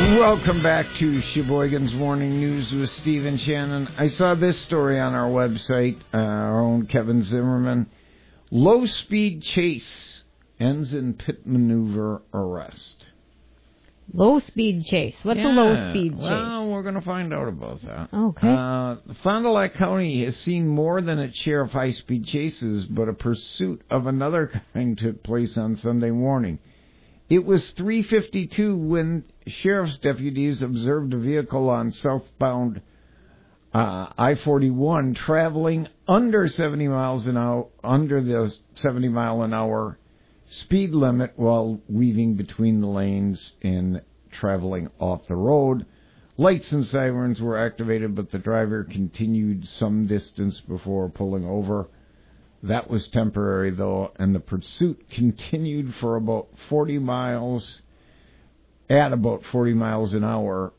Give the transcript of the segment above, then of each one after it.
Welcome back to Sheboygan's Morning News with Steve and Shannon. I saw this story on our website, our own Kevin Zimmerman. Low-speed chase ends in pit maneuver arrest. Low-speed chase? What's a low-speed chase? Well, we're going to find out about that. Okay. Fond du Lac County has seen more than its share of high-speed chases, but a pursuit of another kind took place on Sunday morning. It was 3:52 when sheriff's deputies observed a vehicle on southbound I-41 traveling under 70 miles an hour, under the 70 mile an hour speed limit while weaving between the lanes and traveling off the road. Lights and sirens were activated, but the driver continued some distance before pulling over. That was temporary, though, and the pursuit continued for about 40 miles, at about 40 miles an hour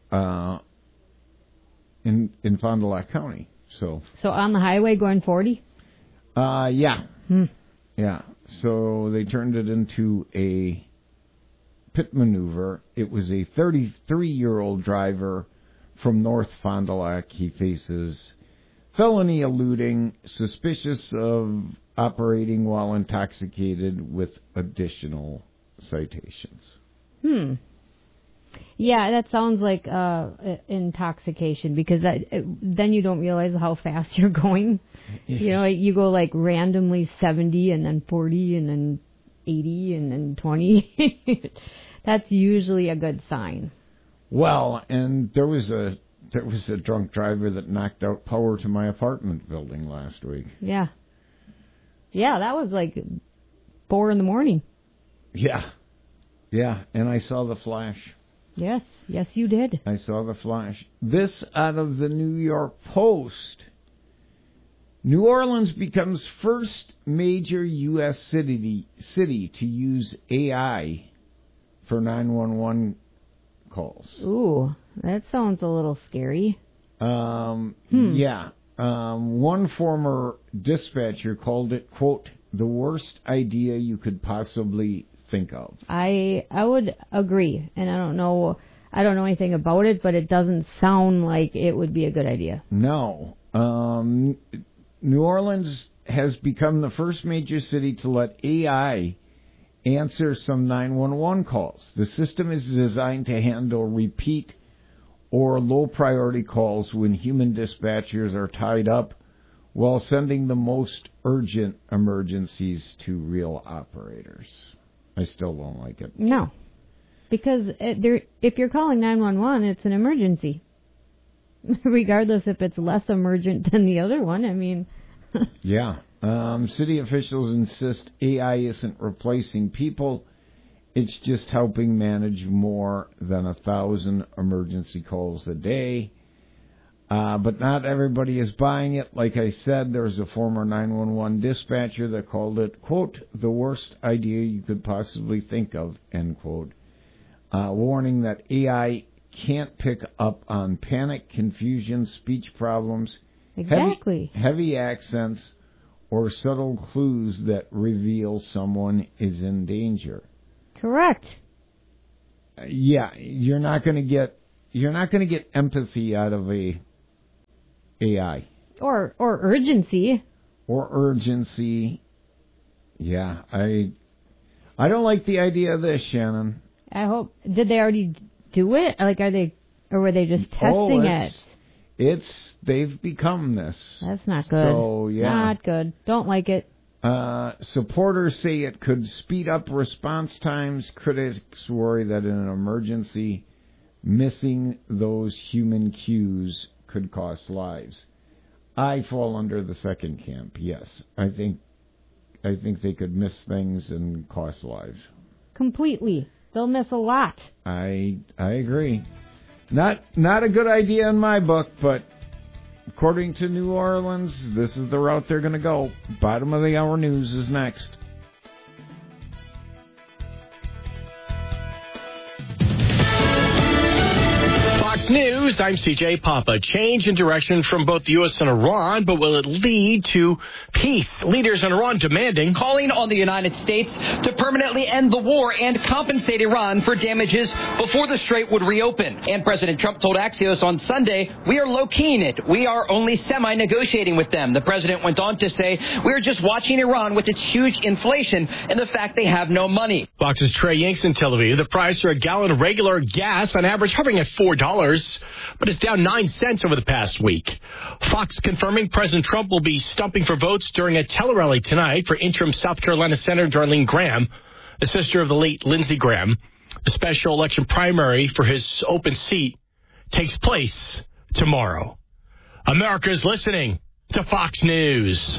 in Fond du Lac County. So on the highway going 40? Yeah. Yeah. So they turned it into a pit maneuver. It was a 33-year-old driver from North Fond du Lac. He faces felony eluding, suspicious of operating while intoxicated, with additional citations. Yeah, that sounds like intoxication, because then you don't realize how fast you're going. Yeah. You know, you go like randomly 70 and then 40 and then 80 and then 20. That's usually a good sign. Well, and there was a drunk driver that knocked out power to my apartment building last week. Yeah. Yeah, that was like 4 a.m. Yeah. Yeah, and I saw the flash. Yes, you did. I saw the flash. This out of the New York Post. New Orleans becomes first major U.S. city to use AI for 911 calls. Ooh, that sounds a little scary. Yeah. One former dispatcher called it, quote, the worst idea you could possibly think of. I would agree, and I don't know anything about it, but it doesn't sound like it would be a good idea. No. New Orleans has become the first major city to let AI answer some 911 calls. The system is designed to handle repeat or low-priority calls when human dispatchers are tied up, while sending the most urgent emergencies to real operators. I still don't like it. No. Because if you're calling 911, it's an emergency. Regardless if it's less emergent than the other one, I mean... Yeah. City officials insist AI isn't replacing people. It's just helping manage more than 1,000 emergency calls a day. But not everybody is buying it. Like I said, there's a former 911 dispatcher that called it, quote, the worst idea you could possibly think of, end quote. Warning that AI can't pick up on panic, confusion, speech problems, exactly, heavy accents, or subtle clues that reveal someone is in danger. Correct. Yeah, you're not going to get empathy out of a AI. Or urgency. Or urgency. Yeah, I don't like the idea of this, Shannon. I hope. Did they already do it? Like, were they just testing it? They've become this. That's not good. So, yeah. Not good. Don't like it. Supporters say it could speed up response times. Critics worry that in an emergency, missing those human cues could cost lives. I fall under the second camp. Yes, I think they could miss things and cost lives. Completely. They'll miss a lot. I agree. Not a good idea in my book, but according to New Orleans, this is the route they're going to go. Bottom of the hour news is next. Fox News, I'm CJ Papa. Change in direction from both the U.S. and Iran, but will it lead to peace? Leaders in Iran demanding, calling on the United States to permanently end the war and compensate Iran for damages before the strait would reopen. And President Trump told Axios on Sunday, we are low-keying it. We are only semi-negotiating with them. The president went on to say, we are just watching Iran with its huge inflation and the fact they have no money. Fox's Trey Yanks in Tel Aviv. The price for a gallon of regular gas on average hovering at $4, but it's down 9 cents over the past week. Fox confirming President Trump will be stumping for votes during a tele-rally tonight for interim South Carolina Senator Darlene Graham, the sister of the late Lindsey Graham. The special election primary for his open seat takes place tomorrow. America's listening to Fox News.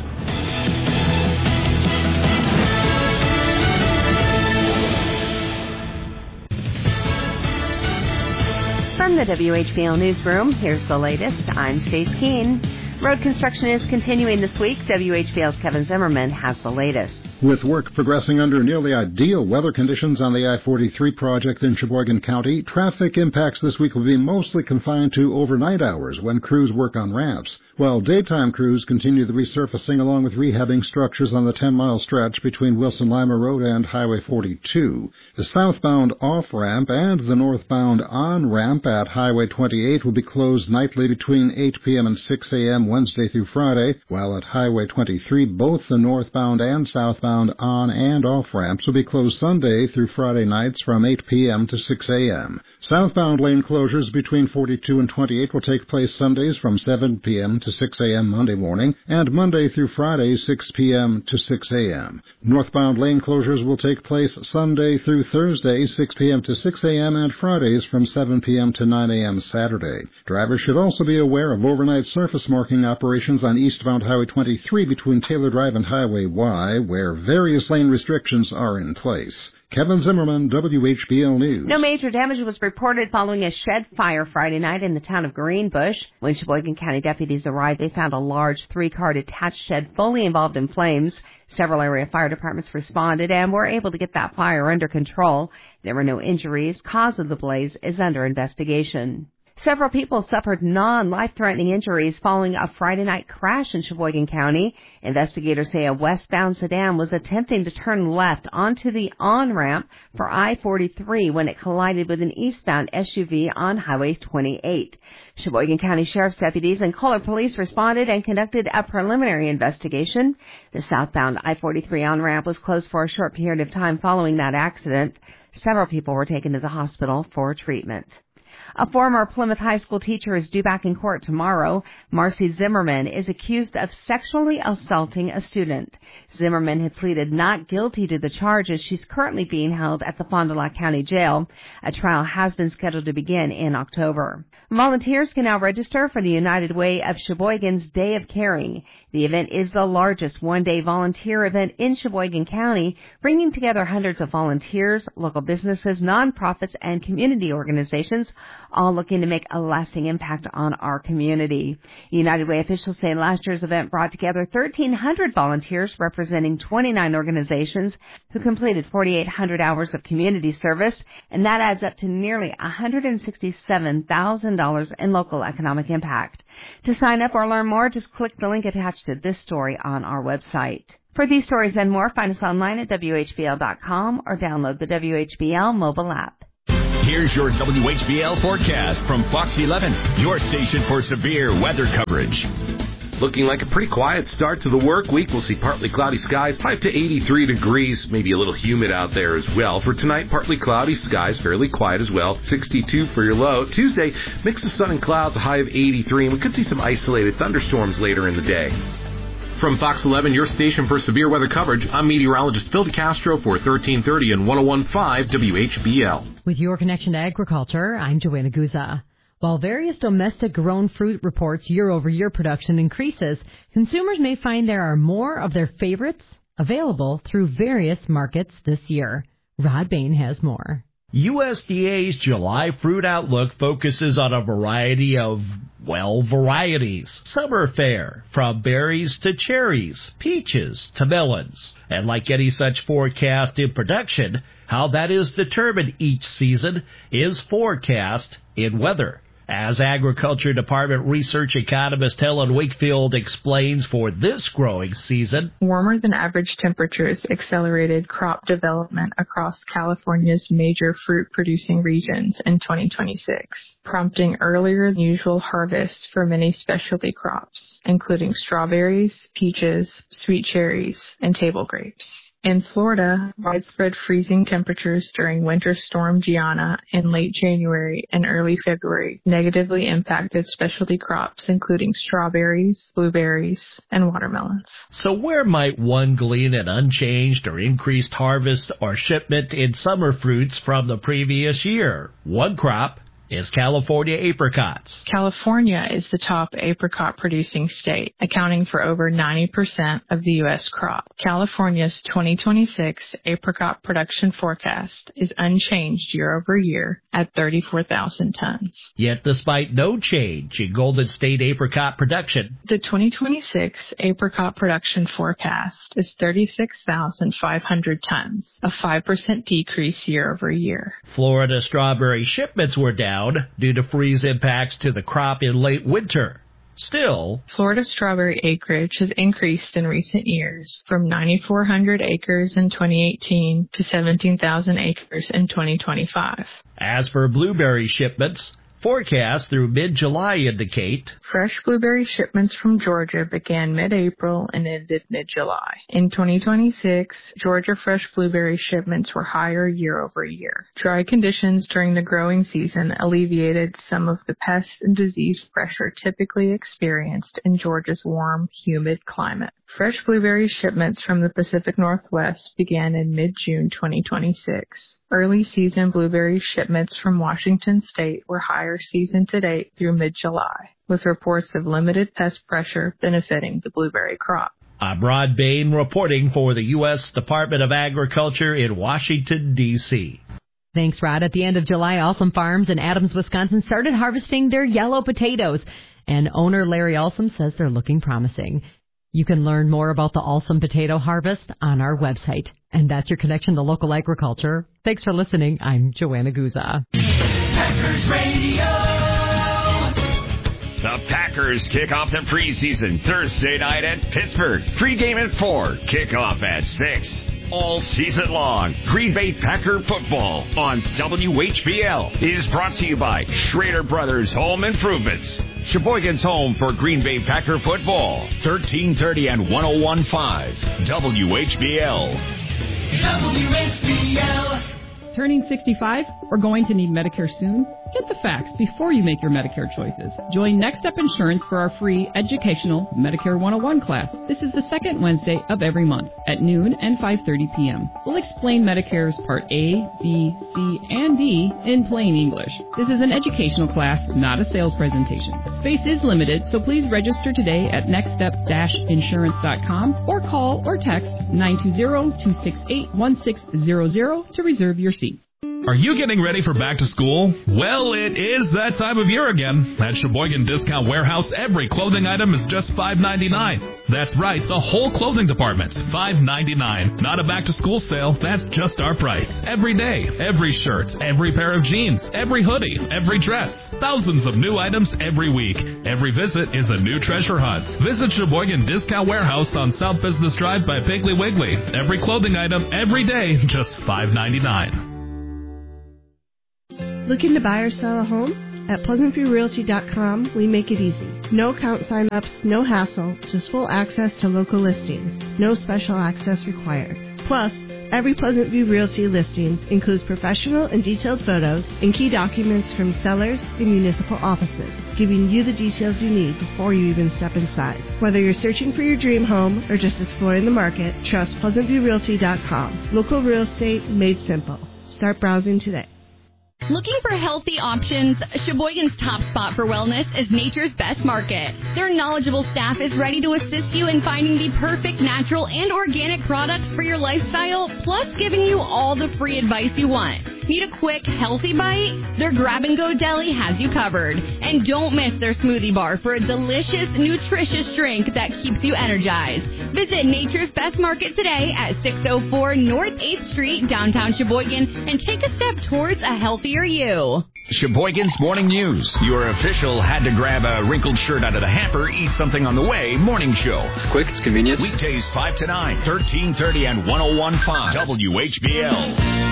From the WHBL Newsroom, here's the latest. I'm Stace Keene. Road construction is continuing this week. WHBL's Kevin Zimmerman has the latest. With work progressing under nearly ideal weather conditions on the I-43 project in Sheboygan County, traffic impacts this week will be mostly confined to overnight hours when crews work on ramps, while daytime crews continue the resurfacing along with rehabbing structures on the 10-mile stretch between Wilson-Lima Road and Highway 42. The southbound off-ramp and the northbound on-ramp at Highway 28 will be closed nightly between 8 p.m. and 6 a.m. Wednesday through Friday, while at Highway 23 both the northbound and southbound on- and off-ramps will be closed Sunday through Friday nights from 8 p.m. to 6 a.m. Southbound lane closures between 42 and 28 will take place Sundays from 7 p.m. to 6 a.m. Monday morning, and Monday through Friday 6 p.m. to 6 a.m. Northbound lane closures will take place Sunday through Thursday 6 p.m. to 6 a.m. and Fridays from 7 p.m. to 9 a.m. Saturday. Drivers should also be aware of overnight surface marking operations on eastbound Highway 23 between Taylor Drive and Highway Y, where various lane restrictions are in place. Kevin Zimmerman, WHBL News. No major damage was reported following a shed fire Friday night in the town of Greenbush. When Sheboygan County deputies arrived, they found a large 3-car detached shed fully involved in flames. Several area fire departments responded and were able to get that fire under control. There were no injuries. Cause of the blaze is under investigation. Several people suffered non-life-threatening injuries following a Friday night crash in Sheboygan County. Investigators say a westbound sedan was attempting to turn left onto the on-ramp for I-43 when it collided with an eastbound SUV on Highway 28. Sheboygan County Sheriff's deputies and Kohler Police responded and conducted a preliminary investigation. The southbound I-43 on-ramp was closed for a short period of time following that accident. Several people were taken to the hospital for treatment. A former Plymouth High School teacher is due back in court tomorrow. Marcy Zimmerman is accused of sexually assaulting a student. Zimmerman had pleaded not guilty to the charges. She's currently being held at the Fond du Lac County Jail. A trial has been scheduled to begin in October. Volunteers can now register for the United Way of Sheboygan's Day of Caring. The event is the largest one-day volunteer event in Sheboygan County, bringing together hundreds of volunteers, local businesses, nonprofits, and community organizations, all looking to make a lasting impact on our community. United Way officials say last year's event brought together 1,300 volunteers representing 29 organizations who completed 4,800 hours of community service, and that adds up to nearly $167,000 in local economic impact. To sign up or learn more, just click the link attached to this story on our website. For these stories and more, find us online at WHBL.com or download the WHBL mobile app. Here's your WHBL forecast from Fox 11, your station for severe weather coverage. Looking like a pretty quiet start to the work week. We'll see partly cloudy skies, 5 to 83 degrees, maybe a little humid out there as well. For tonight, partly cloudy skies, fairly quiet as well, 62 for your low. Tuesday, mix of sun and clouds, a high of 83, and we could see some isolated thunderstorms later in the day. From Fox 11, your station for severe weather coverage, I'm meteorologist Phil DeCastro for 1330 and 101.5 WHBL. With your connection to agriculture, I'm Joanna Guza. While various domestic-grown fruit reports year-over-year production increases, consumers may find there are more of their favorites available through various markets this year. Rod Bain has more. USDA's July Fruit Outlook focuses on a variety of, varieties. Summer fare, from berries to cherries, peaches to melons. And like any such forecast in production, how that is determined each season is forecast in weather. As Agriculture Department research economist Helen Wakefield explains for this growing season, warmer than average temperatures accelerated crop development across California's major fruit-producing regions in 2026, prompting earlier than usual harvests for many specialty crops, including strawberries, peaches, sweet cherries, and table grapes. In Florida, widespread freezing temperatures during Winter Storm Gianna in late January and early February negatively impacted specialty crops including strawberries, blueberries, and watermelons. So where might one glean an unchanged or increased harvest or shipment in summer fruits from the previous year? One crop is California apricots. California is the top apricot producing state, accounting for over 90% of the U.S. crop. California's 2026 apricot production forecast is unchanged year over year at 34,000 tons. Yet despite no change in Golden State apricot production, the 2026 apricot production forecast is 36,500 tons, a 5% decrease year over year. Florida strawberry shipments were down due to freeze impacts to the crop in late winter. Still, Florida strawberry acreage has increased in recent years from 9,400 acres in 2018 to 17,000 acres in 2025. As for blueberry shipments, forecasts through mid-July indicate fresh blueberry shipments from Georgia began mid-April and ended mid-July. In 2026, Georgia fresh blueberry shipments were higher year over year. Dry conditions during the growing season alleviated some of the pest and disease pressure typically experienced in Georgia's warm, humid climate. Fresh blueberry shipments from the Pacific Northwest began in mid-June 2026. Early season blueberry shipments from Washington State were higher season to date through mid-July, with reports of limited pest pressure benefiting the blueberry crop. I'm Rod Bain reporting for the U.S. Department of Agriculture in Washington, D.C. Thanks, Rod. At the end of July, Alsum Farms in Adams, Wisconsin started harvesting their yellow potatoes, and owner Larry Alsum says they're looking promising. You can learn more about the Alsum potato harvest on our website. And that's your connection to local agriculture. Thanks for listening. I'm Joanna Guza. Packers Radio. The Packers kick off the preseason Thursday night at Pittsburgh. Pre-game at 4, kickoff at 6. All season long, Green Bay Packer football on WHBL is brought to you by Schrader Brothers Home Improvements. Sheboygan's home for Green Bay Packer football. 1330 and 101.5 WHBL. WHBL. Turning 65 or going to need Medicare soon? Get the facts before you make your Medicare choices. Join Next Step Insurance for our free educational Medicare 101 class. This is the second Wednesday of every month at noon and 5:30 p.m. We'll explain Medicare's Part A, B, C, and D in plain English. This is an educational class, not a sales presentation. Space is limited, so please register today at nextstep-insurance.com or call or text 920-268-1600 to reserve your seat. Are you getting ready for back to school? Well, it is that time of year again. At Sheboygan Discount Warehouse, every clothing item is just $5.99. That's right, the whole clothing department, $5.99. Not a back to school sale, that's just our price. Every day, every shirt, every pair of jeans, every hoodie, every dress. Thousands of new items every week. Every visit is a new treasure hunt. Visit Sheboygan Discount Warehouse on South Business Drive by Piggly Wiggly. Every clothing item, every day, just $5.99. Looking to buy or sell a home? At PleasantViewRealty.com, we make it easy. No account sign-ups, no hassle, just full access to local listings. No special access required. Plus, every Pleasant View Realty listing includes professional and detailed photos and key documents from sellers and municipal offices, giving you the details you need before you even step inside. Whether you're searching for your dream home or just exploring the market, trust PleasantViewRealty.com. Local real estate made simple. Start browsing today. Looking for healthy options? Sheboygan's top spot for wellness is Nature's Best Market. Their knowledgeable staff is ready to assist you in finding the perfect natural and organic products for your lifestyle, plus giving you all the free advice you want. Need a quick, healthy bite? Their grab-and-go deli has you covered. And don't miss their smoothie bar for a delicious, nutritious drink that keeps you energized. Visit Nature's Best Market today at 604 North 8th Street, downtown Sheboygan, and take a step towards a healthier you. Sheboygan's Morning News. Your official had to grab a wrinkled shirt out of the hamper, eat something on the way. Morning show. It's quick, it's convenient. Weekdays 5 to 9, 1330 and 101.5 WHBL.